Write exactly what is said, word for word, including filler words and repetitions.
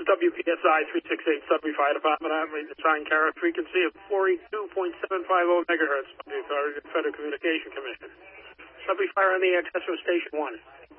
is W P S I three sixty-eight Sudbury Fire Department. I'm reading the sign carrier frequency of forty-two point seven five zero megahertz by the Authority of the Federal Communication Commission. Sudbury Fire on the air, test from Station one.